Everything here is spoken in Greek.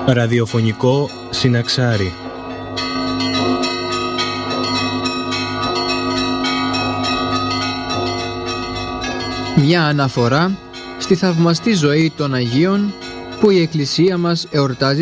Ραδιοφωνικό συναξάρι. Μια αναφορά στη θαυμαστή ζωή των Αγίων που η Εκκλησία μας εορτάζει